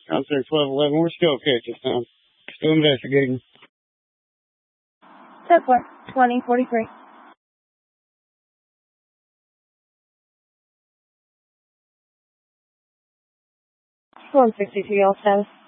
Downstairs 1211. We're still okay at this time. Still investigating. 10-4, 2043. Storm 62, y'all status.